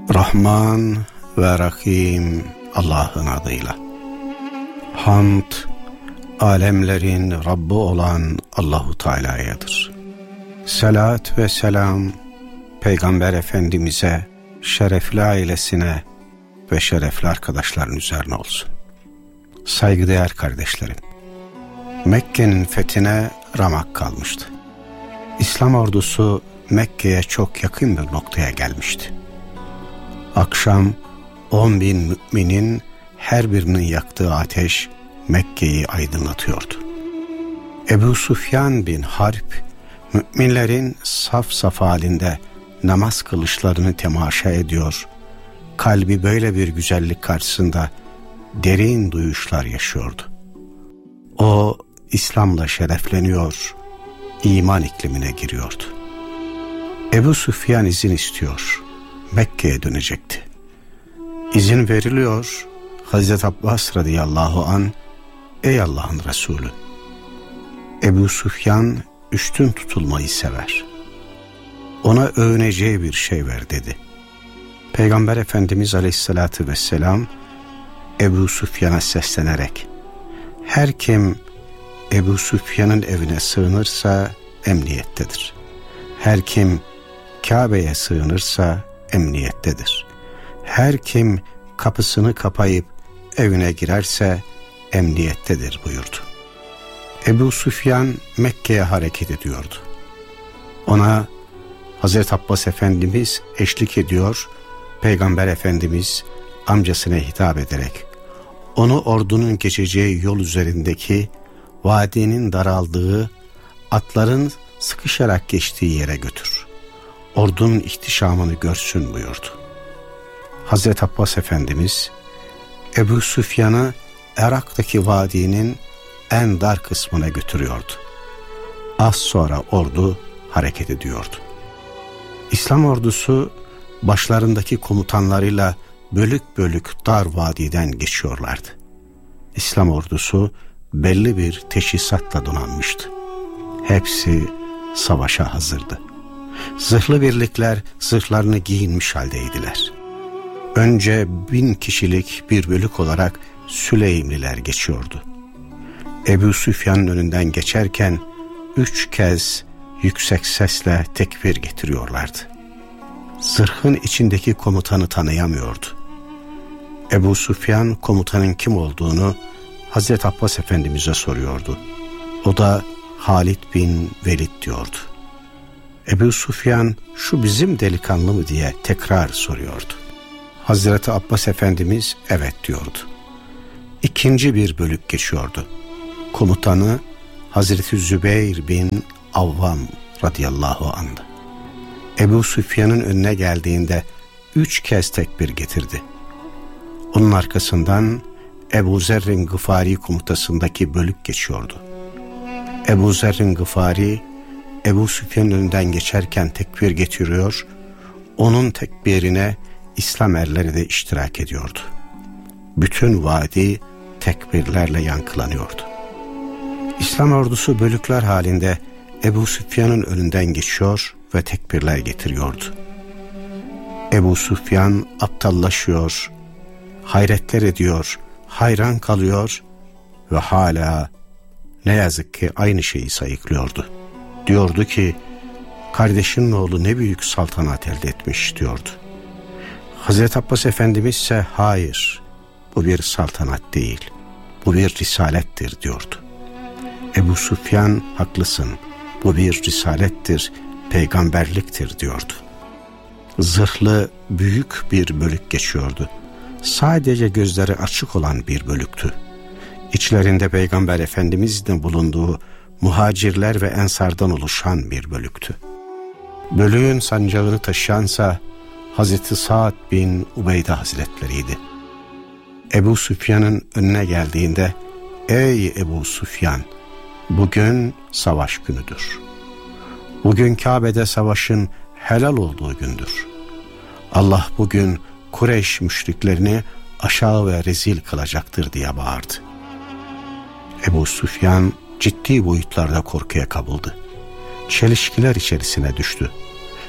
Rahman ve Rahim Allah'ın adıyla. Hamd, alemlerin Rabbi olan Allahu Teala'yadır. Salat ve selam Peygamber Efendimiz'e, şerefli ailesine ve şerefli arkadaşların üzerine olsun. Saygıdeğer kardeşlerim, Mekke'nin fethine ramak kalmıştı. İslam ordusu Mekke'ye çok yakın bir noktaya gelmişti. Akşam 10.000 müminin her birinin yaktığı ateş Mekke'yi aydınlatıyordu. Ebu Süfyan bin Harp, müminlerin saf saf halinde namaz kılışlarını temaşa ediyor, kalbi böyle bir güzellik karşısında derin duyuşlar yaşıyordu. O, İslam'la şerefleniyor, iman iklimine giriyordu. Ebu Süfyan izin istiyor, Mekke'ye dönecekti. İzin veriliyor, Hazreti Abbas radıyallahu an, ey Allah'ın Resulü, Ebu Süfyan üstün tutulmayı sever. Ona övüneceği bir şey ver dedi. Peygamber Efendimiz aleyhissalatü vesselam Ebu Süfyan'a seslenerek, her kim Ebu Süfyan'ın evine sığınırsa emniyettedir. Her kim Kabe'ye sığınırsa emniyettedir. Her kim kapısını kapayıp evine girerse emniyettedir buyurdu. Ebu Süfyan Mekke'ye hareket ediyordu. Ona Hazreti Abbas Efendimiz eşlik ediyor, Peygamber Efendimiz amcasına hitap ederek onu ordunun geçeceği yol üzerindeki vadinin daraldığı, atların sıkışarak geçtiği yere götür. Ordunun ihtişamını görsün buyurdu. Hazreti Abbas Efendimiz Ebu Süfyan'ı Irak'taki vadinin en dar kısmına götürüyordu. Az sonra ordu hareket ediyordu. İslam ordusu başlarındaki komutanlarıyla bölük bölük dar vadiden geçiyorlardı. İslam ordusu belli bir teçhizatla donanmıştı. Hepsi savaşa hazırdı. Zırhlı birlikler zırhlarını giyinmiş haldeydiler. Önce 1000 kişilik bir bölük olarak Süleymliler geçiyordu. Ebu Süfyan'ın önünden geçerken 3 kez yüksek sesle tekbir getiriyorlardı. Zırhın içindeki komutanı tanıyamıyordu. Ebu Süfyan komutanın kim olduğunu Hazreti Abbas Efendimiz'e soruyordu. O da Halid bin Velid diyordu. Ebu Süfyan şu bizim delikanlı mı diye tekrar soruyordu. Hazreti Abbas Efendimiz evet diyordu. İkinci bir bölük geçiyordu. Komutanı Hazreti Zübeyir bin Avvam radıyallahu anh'dı. Ebu Süfyan'ın önüne geldiğinde 3 kez tekbir getirdi. Onun arkasından Ebu Zerrin Gıfari komutasındaki bölük geçiyordu. Ebu Zerrin Gıfari Ebu Süfyan'ın önünden geçerken tekbir getiriyor, onun tekbirine İslam erleri de iştirak ediyordu. Bütün vadi tekbirlerle yankılanıyordu. İslam ordusu bölükler halinde Ebu Süfyan'ın önünden geçiyor ve tekbirler getiriyordu. Ebu Süfyan aptallaşıyor, hayretler ediyor, hayran kalıyor ve hala ne yazık ki aynı şeyi sayıklıyordu. Diyordu ki, kardeşinin oğlu ne büyük saltanat elde etmiş diyordu. Hazreti Abbas Efendimiz ise hayır, bu bir saltanat değil, bu bir risalettir diyordu. Ebu Süfyan haklısın, bu bir risalettir, peygamberliktir diyordu. Zırhlı büyük bir bölük geçiyordu. Sadece gözleri açık olan bir bölüktü. İçlerinde Peygamber Efendimiz'in bulunduğu muhacirler ve ensardan oluşan bir bölüktü. Bölüğün sancağını taşıyansa Hazreti Sa'd bin Ubeyde Hazretleriydi. Ebu Süfyan'ın önüne geldiğinde, ey Ebu Süfyan, bugün savaş günüdür. Bugün Kabe'de savaşın helal olduğu gündür. Allah bugün Kureyş müşriklerini aşağı ve rezil kılacaktır diye bağırdı. Ebu Süfyan ciddi boyutlarda korkuya kapıldı. Çelişkiler içerisine düştü.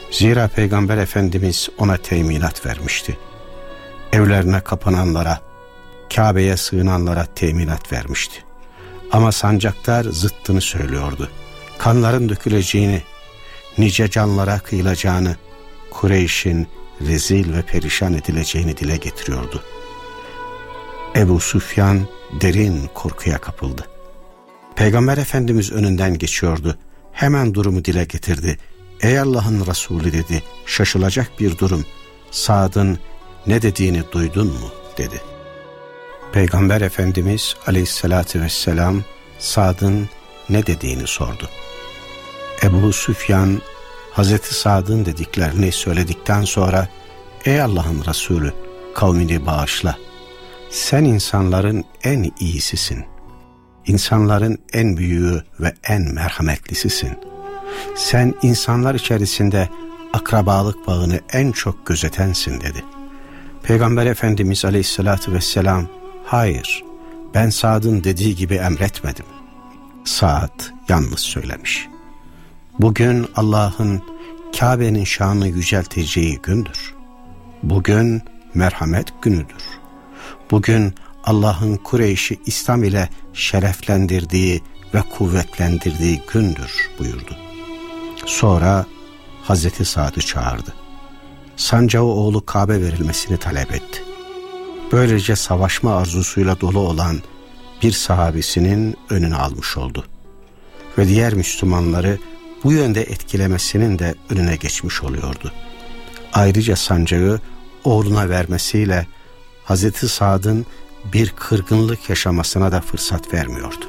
Zira Peygamber Efendimiz ona teminat vermişti. Evlerine kapananlara, Kabe'ye sığınanlara teminat vermişti. Ama sancaktar zıttını söylüyordu. Kanların döküleceğini, nice canlara kıyılacağını, Kureyş'in rezil ve perişan edileceğini dile getiriyordu. Ebu Süfyan derin korkuya kapıldı. Peygamber Efendimiz önünden geçiyordu. Hemen durumu dile getirdi. Ey Allah'ın Resulü dedi, şaşılacak bir durum. Sa'd'ın ne dediğini duydun mu dedi. Peygamber Efendimiz aleyhissalatü vesselam Sa'd'ın ne dediğini sordu. Ebu Süfyan Hazreti Sa'd'ın dediklerini söyledikten sonra ey Allah'ın Resulü kavmini bağışla. Sen insanların en iyisisin. İnsanların en büyüğü ve en merhametlisisin. Sen insanlar içerisinde akrabalık bağını en çok gözetensin dedi. Peygamber Efendimiz aleyhissalatü vesselam hayır ben Sa'd'ın dediği gibi emretmedim. Sa'd yalnız söylemiş. Bugün Allah'ın Kabe'nin şanını yücelteceği gündür. Bugün merhamet günüdür. Bugün Allah'ın Kureyş'i İslam ile şereflendirdiği ve kuvvetlendirdiği gündür buyurdu. Sonra Hazreti Sa'd'ı çağırdı. Sancağı oğlu Kabe verilmesini talep etti. Böylece savaşma arzusuyla dolu olan bir sahabesinin önünü almış oldu. Ve diğer Müslümanları bu yönde etkilemesinin de önüne geçmiş oluyordu. Ayrıca sancağı oğluna vermesiyle Hazreti Sa'd'ın bir kırgınlık yaşamasına da fırsat vermiyordu.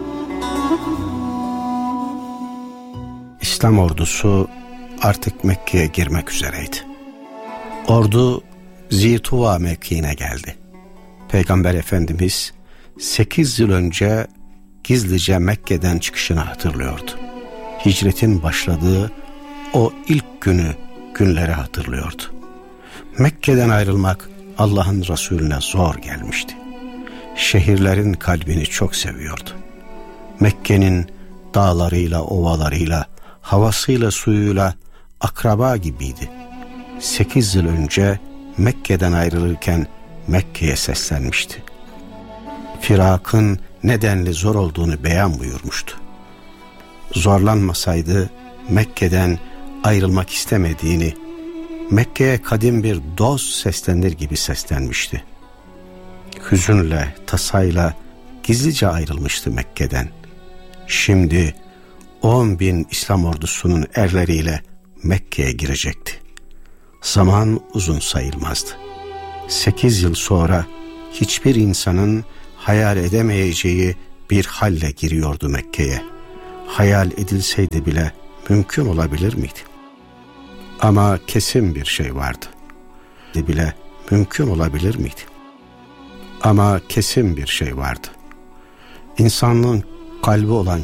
İslam ordusu artık Mekke'ye girmek üzereydi. Ordu Zituva mevkiine geldi. Peygamber Efendimiz 8 yıl önce gizlice Mekke'den çıkışını hatırlıyordu. Hicretin başladığı o ilk günleri hatırlıyordu. Mekke'den ayrılmak Allah'ın Resulüne zor gelmişti. Şehirlerin kalbini çok seviyordu. Mekke'nin dağlarıyla, ovalarıyla, havasıyla, suyuyla akraba gibiydi. 8 yıl önce Mekke'den ayrılırken Mekke'ye seslenmişti. Firakın nedenli zor olduğunu beyan buyurmuştu. Zorlanmasaydı Mekke'den ayrılmak istemediğini, Mekke'ye kadim bir dost seslenir gibi seslenmişti. Hüzünle, tasayla gizlice ayrılmıştı Mekke'den. Şimdi 10.000 İslam ordusunun erleriyle Mekke'ye girecekti. Zaman uzun sayılmazdı. 8 yıl sonra hiçbir insanın hayal edemeyeceği bir halle giriyordu Mekke'ye. Hayal edilseydi bile mümkün olabilir miydi? Ama kesin bir şey vardı. Bile mümkün olabilir miydi? Ama kesin bir şey vardı. İnsanlığın kalbi olan